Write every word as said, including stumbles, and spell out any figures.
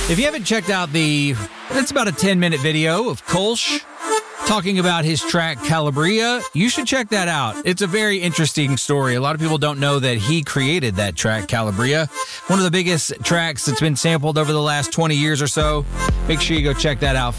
If you haven't checked out the, it's about a ten-minute video of Kolsch talking about his track Calabria, you should check that out. It's a very interesting story. A lot of people don't know that he created that track, Calabria. One of the biggest tracks that's been sampled over the last twenty years or so. Make sure you go check that out.